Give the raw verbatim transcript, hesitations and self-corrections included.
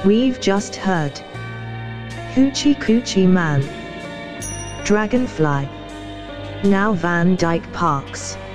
We've just heard Hoochie Coochie Man, Dragonfly, now Van Dyke Parks.